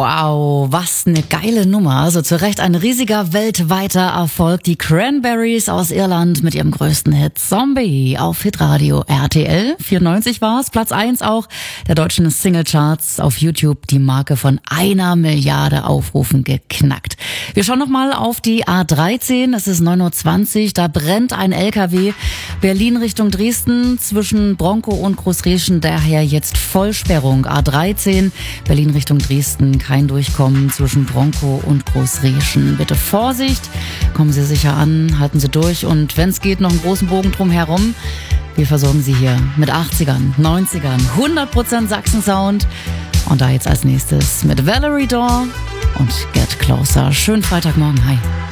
Wow, was eine geile Nummer. Also zu Recht ein riesiger weltweiter Erfolg. Die Cranberries aus Irland mit ihrem größten Hit Zombie auf Hitradio RTL. 94 war's, Platz 1 auch der deutschen Singlecharts, auf YouTube die Marke von 1 Milliarde Aufrufen geknackt. Wir schauen nochmal auf die A13, es ist 9:20 Uhr, da brennt ein LKW. Berlin Richtung Dresden zwischen Bronkow und Großreschen, daher jetzt Vollsperrung. A13, Berlin Richtung Dresden, kein Durchkommen zwischen Bronkow und Großreschen. Bitte Vorsicht, kommen Sie sicher an, halten Sie durch und wenn es geht, noch einen großen Bogen drum herum. Wir versorgen Sie hier mit 80ern, 90ern, 100% Sachsen-Sound. Und da jetzt als nächstes mit Valerie Daw und Get Closer. Schönen Freitagmorgen, hi.